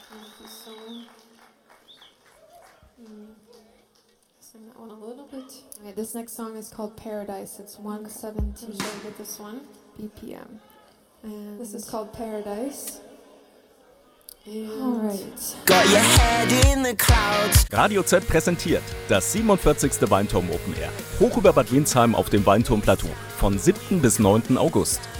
this song. Sing that one a little bit. Okay, this next song is called Paradise. It's 117 with this one BPM. And this is called Paradise. Alright. Got your head in the clouds. Radio Z präsentiert das 47. Weinturm Open Air. Hoch über Bad Windsheim auf dem Weinturmplateau von 7. bis 9. August.